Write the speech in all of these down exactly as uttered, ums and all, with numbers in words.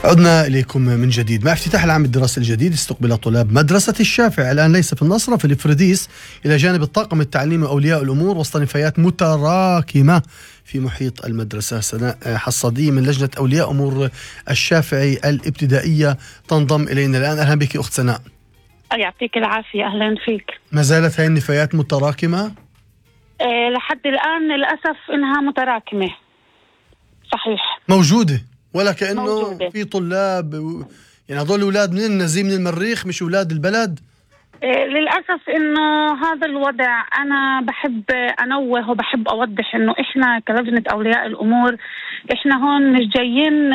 عدنا إليكم من جديد. مع افتتاح العام الدراسي الجديد استقبل طلاب مدرسة الشافعي الآن ليس في النصرة في الإفرديس إلى جانب الطاقم التعليمي وأولياء الأمور وسط نفايات متراكمة في محيط المدرسة. سناء حصادي من لجنة أولياء أمور الشافعي الابتدائية تنضم إلينا الآن. أهلا بك أخت سناء. يعطيك العافية. أهلا فيك. ما زالت هاي النفايات متراكمة؟ أه لحد الآن للأسف إنها متراكمة. صحيح موجودة، ولا كأنه موجودة. في طلاب يعني هذول أولاد من النزيم من المريخ مش أولاد البلد؟ أه للأسف إنه هذا الوضع. أنا بحب أنوه وبحب أوضح إنه إحنا كلجنة أولياء الأمور إحنا هون مش جايين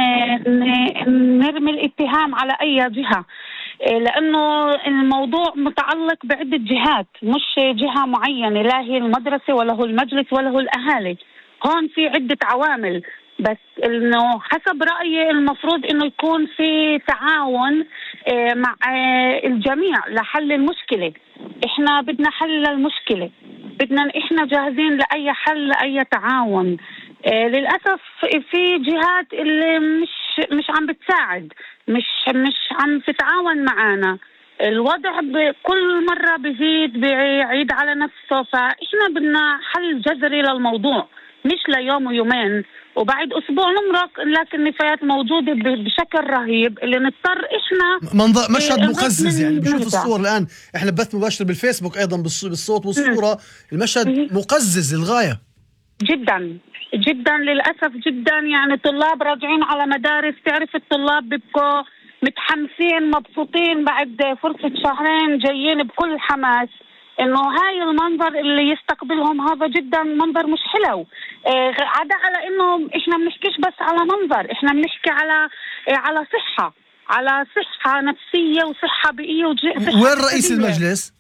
نرمي الاتهام على أي جهة، لأنه الموضوع متعلق بعدة جهات، مش جهة معينة، لا هي المدرسة ولا هو المجلس ولا هو الأهالي. هون في عدة عوامل، بس إنه حسب رأيي المفروض إنه يكون في تعاون مع الجميع لحل المشكلة. إحنا بدنا حل المشكلة، بدنا إحنا جاهزين لأي حل لأي تعاون. للأسف في جهات اللي مش مش عم بتساعد، مش مش عم تتعاون معنا. الوضع بكل مرة بيزيد بيعيد على نفسه، فإحنا بدنا حل جذري للموضوع، مش ليوم ويومين وبعد أسبوع نمرق لكن نفايات موجودة بشكل رهيب اللي نضطر إحنا منظر مشهد مقزز. يعني بشوف الصور الآن، إحنا بث مباشر بالفيسبوك أيضا بالصوت والصورة. المشهد مقزز للغاية جدا جدا للأسف جدا. يعني طلاب راجعين على مدارس، تعرف الطلاب بيبقوا متحمسين مبسوطين بعد فرصة شهرين جايين بكل حماس، انه هاي المنظر اللي يستقبلهم هذا جدا منظر مش حلو. إيه عدا على انه احنا بنحكيش بس على منظر، احنا بنحكي على إيه على صحة، على صحة نفسية وصحة بيئية وصحة. وين رئيس المجلس؟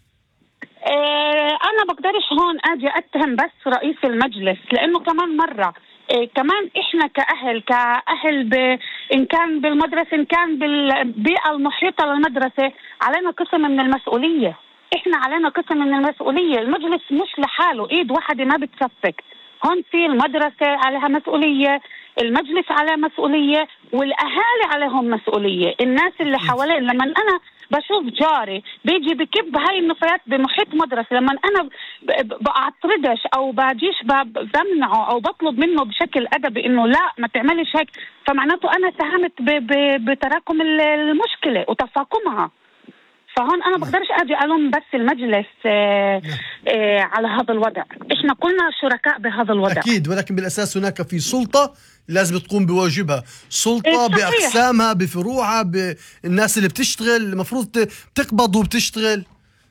إيه أنا بقدرش هون أجي أتهم بس رئيس المجلس، لأنه كمان مرة إيه كمان إحنا كأهل كأهل ب... إن كان بالمدرسة إن كان بالبيئة المحيطة للمدرسة علينا قسم من المسؤولية. إحنا علينا قسم من المسؤولية. المجلس مش لحاله، إيد واحدة ما بتكفك. هون في المدرسة عليها مسؤولية، المجلس عليه مسؤولية، والأهالي عليهم مسؤولية. الناس اللي حوالين، لما أنا بشوف جاري بيجي بكب هاي النفايات بمحيط مدرسة، لما أنا بعترضش أو باجيش بمنعه أو بطلب منه بشكل أدبي إنه لا ما تعملش هيك، فمعناته أنا ساهمت بتراكم المشكلة وتفاقمها. فهون أنا بقدرش أجي ألوم بس المجلس آه آه على هذا الوضع. إحنا كلنا شركاء بهذا الوضع أكيد، ولكن بالأساس هناك في سلطة لازم تقوم بواجبها، سلطة بأقسامها بفروعها بالناس اللي بتشتغل المفروض تقبض وبتشتغل.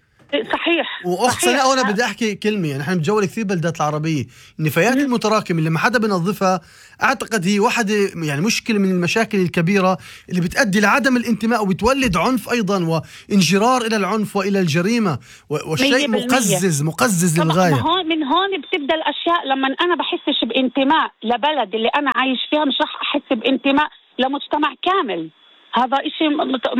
صحيح. واخت سناء انا بدي احكي كلمه، يعني احنا بنتجول كثير بلدات العربيه، النفايات المتراكمه اللي ما حدا بنظفها اعتقد هي واحده يعني مشكله من المشاكل الكبيره اللي بتؤدي لعدم الانتماء وبتولد عنف ايضا وانجرار الى العنف والى الجريمه، والشيء مقزز مقزز للغايه. هون من هون بتبدا الاشياء. لما انا بحسش بانتماء لبلد اللي انا عايش فيها مش راح احس بانتماء لمجتمع كامل. هذا إشي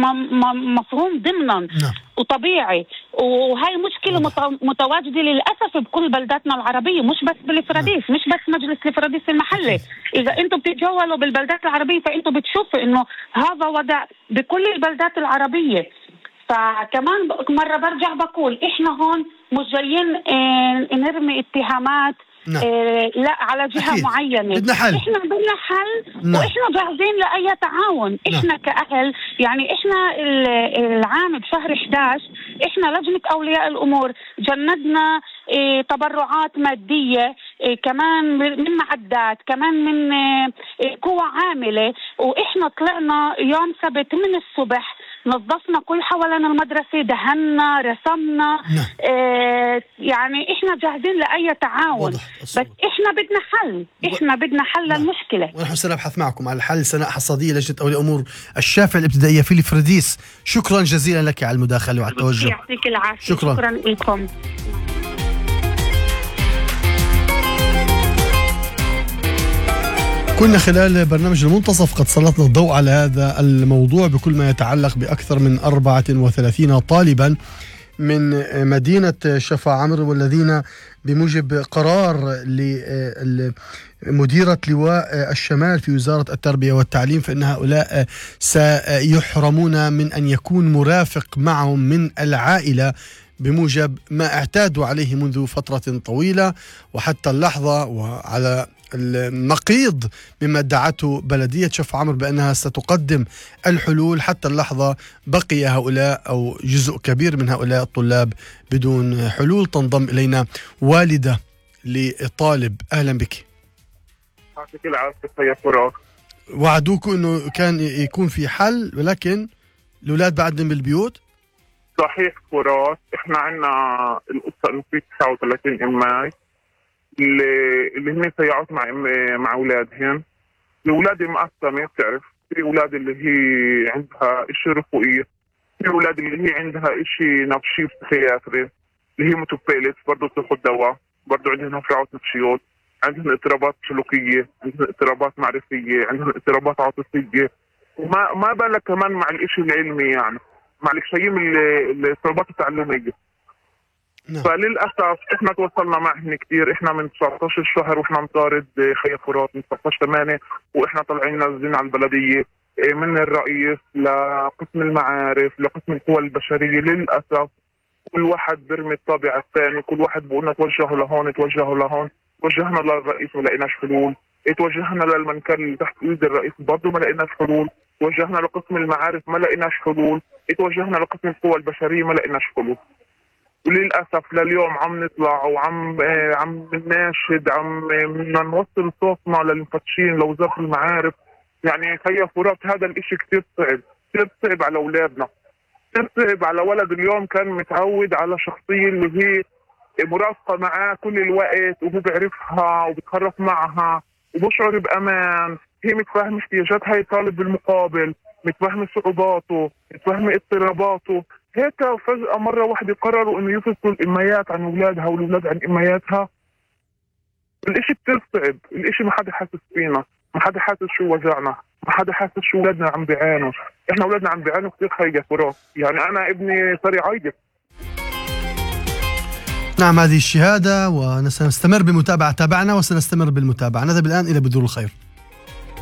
مفهوم ضمنا نعم. وطبيعي، وهي مشكلة متواجدة للأسف بكل بلداتنا العربية، مش بس بالإفراديس، مش بس مجلس الإفراديس المحلي. إذا أنتم بتتجولوا بالبلدات العربية فأنتم بتشوفوا إنه هذا وضع بكل البلدات العربية. فكمان مرة برجع بقول إحنا هون مش جايين نرمي اتهامات نعم. إيه لا على جهة أكيد. معينة. بدنا حل. إحنا بدنا حل نعم. وإحنا جاهزين لأي تعاون. نعم. إحنا كأهل يعني إحنا العام بشهر إحدى عشر إحنا لجنة أولياء الأمور جندنا إيه تبرعات مادية، إيه كمان من معدات، كمان من إيه قوة عاملة، وإحنا طلعنا يوم سبت من الصبح نظفنا كل حوالين المدرسة، دهنا رسمنا نعم. إيه يعني إحنا جاهزين لأي تعاون، بس إحنا بدنا حل. إحنا بدنا حل نعم. المشكلة، ونحن سنبحث معكم على الحل. سناء حصادية لجنة أولياء أمور الشافعي الابتدائية في الإفرديس، شكرا جزيلا لك على المداخلة وعلى التوجه. يعطيك العافية. شكرا, شكرا لكم. كنا خلال برنامج المنتصف قد سلطنا الضوء على هذا الموضوع بكل ما يتعلق بأكثر من أربعة وثلاثين طالبا من مدينة شفا عمر، والذين بموجب قرار لمديرة لواء الشمال في وزارة التربية والتعليم فإن هؤلاء سيحرمون من أن يكون مرافق معهم من العائلة بموجب ما اعتادوا عليه منذ فترة طويلة وحتى اللحظة، وعلى النقيض مما ادعته بلدية شفا عمر بأنها ستقدم الحلول. حتى اللحظة بقي هؤلاء أو جزء كبير من هؤلاء الطلاب بدون حلول. تنضم إلينا والدة لطالب. أهلا بك. يعطيك العافية يا فراس. وعدوكم أنه كان يكون في حل ولكن الأولاد بعدهم بالبيوت؟ صحيح فراس، احنا عنا القصة انه في تسعة وثلاثين اماي اللي اللي هن سيارات مع مع اولادهم. الاولاد مقسمة، بتعرف في اولاد اللي هي عندها اشي رفقي، في اولاد اللي هي عندها اشي نفسي بسياتري اللي هي متوبيلت برضه بتاخذ دواء، برضه عندهم هفرات نفسيات، عندهم اضطرابات سلوكية، عندهم اضطرابات معرفية، عندهم اضطرابات عاطفية، وما ما بالك كمان مع الاشي العلمي يعني مع الشيء الاضطرابات التعلمية. نعم. فللأسف احنا تواصلنا معهم كثير، احنا من تسعة عشر شهر واحنا نطارد خي فرات من تسعة عشر ثمانية واحنا طالعين نازلين على البلدية من الرئيس لقسم المعارف لقسم القوى البشرية. للأسف كل واحد برمي الطابع الثاني، كل واحد بيقول لنا توجهوا لهون توجهوا لهون. توجهنا للرئيس ما لقيناش حلول، توجهنا للمنكر اللي تحت ايد الرئيس برضه ما لقيناش حلول، توجهنا لقسم المعارف ما لقيناش حلول، توجهنا لقسم القوى البشرية ما لقيناش حلول. وللأسف لليوم عم نطلع وعم آه عم نناشد، عم بدنا نوصل صوتنا للمفتشين لوزارة المعارف. يعني خيا فرات هذا الاشي كثير صعب، كثير صعب على اولادنا، كثير صعب على ولد اليوم كان متعود على شخصية اللي هي مرافقة معاه كل الوقت وهو بيعرفها وبتخرف معها وبشعر بأمان. هي متفاهمة احتياجات هاي الطالب بالمقابل، متفاهمة صعوباته، متفاهمة اضطراباته. هيك فجأة مرة واحدة قرروا انه يفصلوا الاميات عن اولادها والاولاد عن امياتها. الاشي كتير صعب، الاشي ما حدا حاسس فينا، ما حدا حاسس شو وجعنا، ما حدا حاسس شو اولادنا عم بيعانوا. احنا اولادنا عم بيعانوا كتير خيا فراس، يعني انا ابني صار يعيط. نعم، هذه الشهادة وسنستمر بمتابعة. تابعنا وسنستمر بالمتابعة. نذهب الآن إلى بذور الخير.